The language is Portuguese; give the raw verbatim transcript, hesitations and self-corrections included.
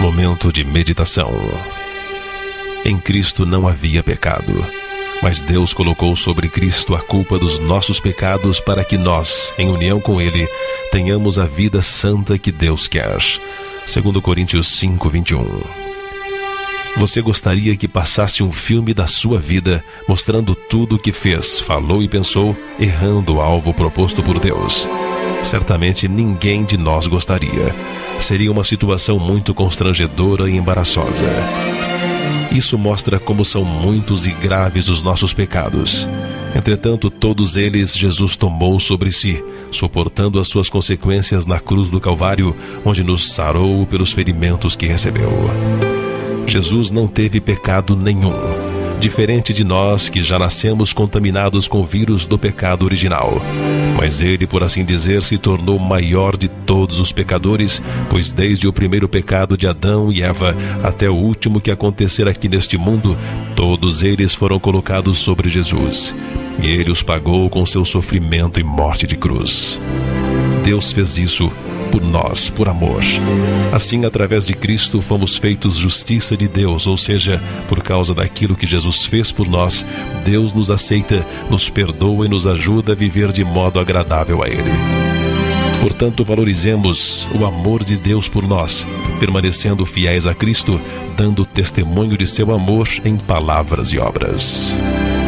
Momento de meditação. Em Cristo não havia pecado, mas Deus colocou sobre Cristo a culpa dos nossos pecados para que nós, em união com Ele, tenhamos a vida santa que Deus quer. Segundo Coríntios cinco, vinte e um. Você gostaria que passasse um filme da sua vida, mostrando tudo o que fez, falou e pensou, errando o alvo proposto por Deus? Certamente ninguém de nós gostaria. Seria uma situação muito constrangedora e embaraçosa. Isso mostra como são muitos e graves os nossos pecados. Entretanto, todos eles Jesus tomou sobre si, suportando as suas consequências na cruz do Calvário, onde nos sarou pelos ferimentos que recebeu. Jesus não teve pecado nenhum, diferente de nós que já nascemos contaminados com o vírus do pecado original. Mas ele, por assim dizer, se tornou maior de todos os pecadores, pois desde o primeiro pecado de Adão e Eva até o último que acontecer aqui neste mundo, todos eles foram colocados sobre Jesus, e ele os pagou com seu sofrimento e morte de cruz. Deus fez isso por nós, por amor. Assim, através de Cristo, fomos feitos justiça de Deus, ou seja, por causa daquilo que Jesus fez por nós, Deus nos aceita, nos perdoa e nos ajuda a viver de modo agradável a Ele. Portanto, valorizemos o amor de Deus por nós, permanecendo fiéis a Cristo, dando testemunho de seu amor em palavras e obras.